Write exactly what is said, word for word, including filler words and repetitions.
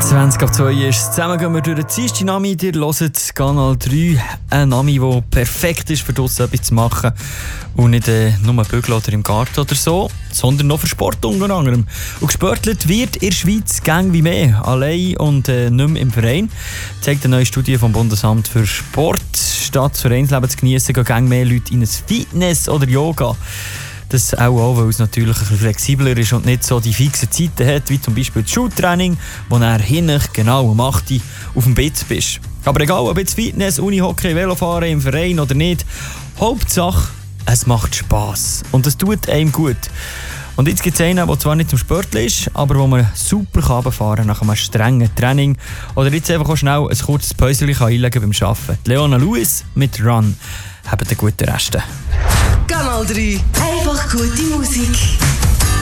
zwanzig ab zwei ist. Zusammen gehen wir durch den Dienstag Nami. Ihr hört Kanal drei. Ein Nami, der perfekt ist, für draussen etwas zu machen. Und nicht äh, nur Bügeln oder im Garten oder so, sondern noch für Sport unter anderem. Und gesportelt wird in der Schweiz gang wie mehr. Allein und äh, nicht mehr im Verein. Zeigt eine neue Studie vom Bundesamt für Sport. Statt das Vereinsleben zu geniessen, gehen gang mehr Leute in ein Fitness oder Yoga. Das auch, auch, weil es natürlich ein bisschen flexibler ist und nicht so die fixen Zeiten hat, wie zum Beispiel das Schultraining, wo du hinten genau um acht Uhr auf dem Bett bist. Aber egal, ob jetzt Fitness, Unihockey, Velofahren im Verein oder nicht, Hauptsache, es macht Spass und es tut einem gut. Und jetzt gibt es einen, der zwar nicht zum Sportler ist, aber wo man super runterfahren kann nach einem strengen Training oder jetzt einfach auch schnell ein kurzes Päuschen einlegen beim Arbeiten. Leona Lewis mit Run. Habt einen guten Rest. Kanal drei. Einfach gute Musik.